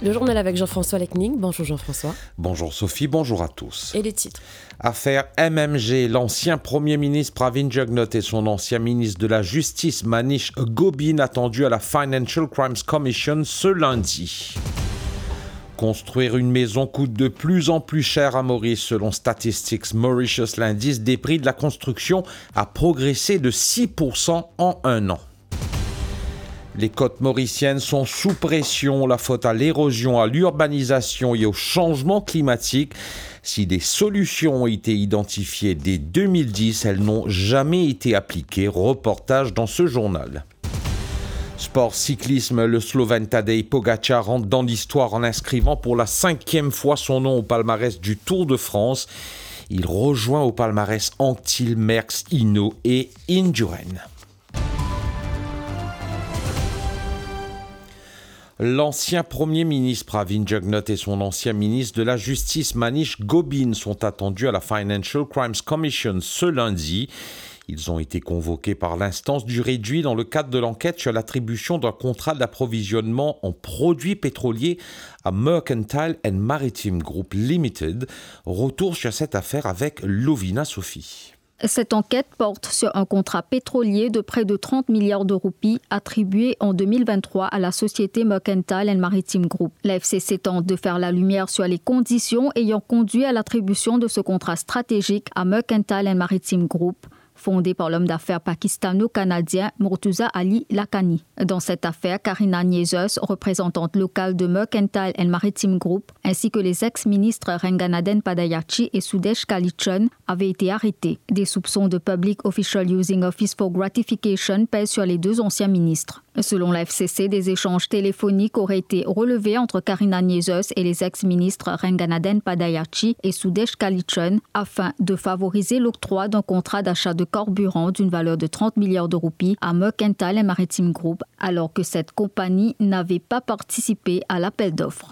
Le journal avec Jean-François Lecning. Bonjour Jean-François. Bonjour Sophie, bonjour à tous. Et les titres. Affaire MMG, l'ancien Premier ministre Pravin Jugnauth et son ancien ministre de la Justice Manish Gobin attendus à la Financial Crimes Commission ce lundi. Construire une maison coûte de plus en plus cher à Maurice. Selon Statistics Mauritius, l'indice des prix de la construction a progressé de 6% en un an. Les côtes mauriciennes sont sous pression, la faute à l'érosion, à l'urbanisation et au changement climatique. Si des solutions ont été identifiées dès 2010, elles n'ont jamais été appliquées. Reportage dans ce journal. Sport cyclisme, le Slovène Tadej Pogačar rentre dans l'histoire en inscrivant pour la 5e fois son nom au palmarès du Tour de France. Il rejoint au palmarès Anctil, Merckx, Hinault et Indurain. L'ancien Premier ministre Pravin Jugnauth et son ancien ministre de la Justice Manish Gobin sont attendus à la Financial Crimes Commission ce lundi. Ils ont été convoqués par l'instance du réduit dans le cadre de l'enquête sur l'attribution d'un contrat d'approvisionnement en produits pétroliers à Mercantile and Maritime Group Limited. Retour sur cette affaire avec Lovina Sophie. Cette enquête porte sur un contrat pétrolier de près de 30 milliards de roupies attribué en 2023 à la société Mercantile and Maritime Group. La FCC tente de faire la lumière sur les conditions ayant conduit à l'attribution de ce contrat stratégique à Mercantile and Maritime Group, fondé par l'homme d'affaires pakistano-canadien Murtuza Ali Lakhani. Dans cette affaire, Karina Niezos, représentante locale de Mercantile and Maritime Group, ainsi que les ex-ministres Renganaden Padayachhi et Sudesh Kalichun avaient été arrêtés. Des soupçons de Public Official Using Office for Gratification pèsent sur les deux anciens ministres. Selon la FCC, des échanges téléphoniques auraient été relevés entre Karina Niezos et les ex-ministres Renganaden Padayachhi et Sudesh Kalichun afin de favoriser l'octroi d'un contrat d'achat de carburant d'une valeur de 30 milliards de roupies à Mercantile and Maritime Group, alors que cette compagnie n'avait pas participé à l'appel d'offres.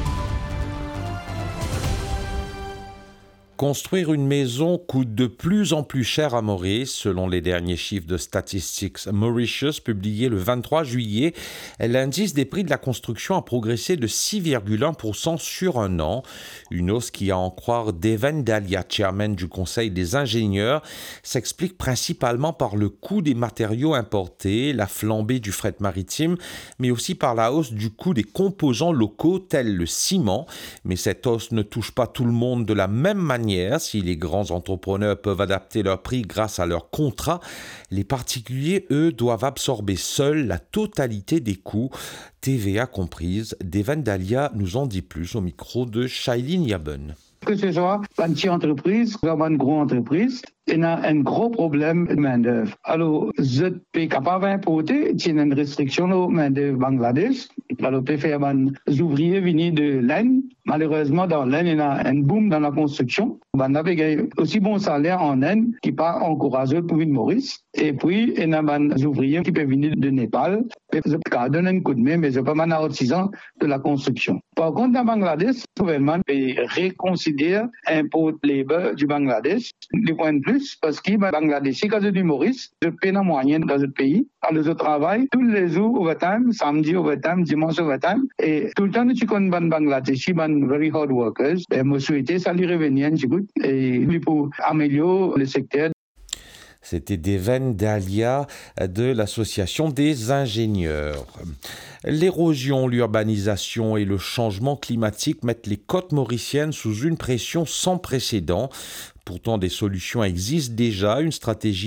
Construire une maison coûte de plus en plus cher à Maurice. Selon les derniers chiffres de Statistics Mauritius publiés le 23 juillet, l'indice des prix de la construction a progressé de 6,1% sur un an. Une hausse qui, à en croire Deven Dalia, chairman du Conseil des ingénieurs, s'explique principalement par le coût des matériaux importés, la flambée du fret maritime, mais aussi par la hausse du coût des composants locaux tels le ciment. Mais cette hausse ne touche pas tout le monde de la même manière. Si les grands entrepreneurs peuvent adapter leurs prix grâce à leurs contrats, les particuliers, eux, doivent absorber seuls la totalité des coûts, TVA comprise. Deven Dalia nous en dit plus au micro de Shailene Yaben. Que ce soit une petite entreprise ou une grande entreprise, il y a un gros problème de main-d'œuvre. Alors, je suis capable d'importer, il y a une restriction de main-d'œuvre Bangladesh. Alors, je peux faire des ouvriers venus de l'Inde. Malheureusement, dans l'Inde, il y a un boom dans la construction. On a aussi bon salaire en Inde qui pas encouragé pour une Maurice. Et puis, il y a des ouvriers qui peuvent venir de Népal. Je peux donner un coup de main, mais je ne suis pas un artisan de la construction. Par contre, dans Bangladesh, le gouvernement reconsidère l'impôt labor du Bangladesh. Du point de plus, parce que Bangladesh, quand je dis Maurice, je paie en moyenne dans le pays. Alors, je travaille tous les jours overtime, samedi overtime, dimanche overtime. Et tout le temps, je connais Bangladesh, je suis very hard workers. Et je souhaite ça lui revenir, et pour améliorer le secteur. C'était Deven Dalia de l'Association des ingénieurs. L'érosion, l'urbanisation et le changement climatique mettent les côtes mauriciennes sous une pression sans précédent. Pourtant, des solutions existent déjà. Une stratégie